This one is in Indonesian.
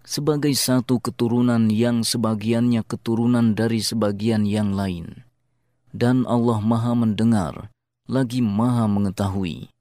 sebagai satu keturunan yang sebagiannya keturunan dari sebagian yang lain. Dan Allah Maha mendengar, lagi Maha mengetahui.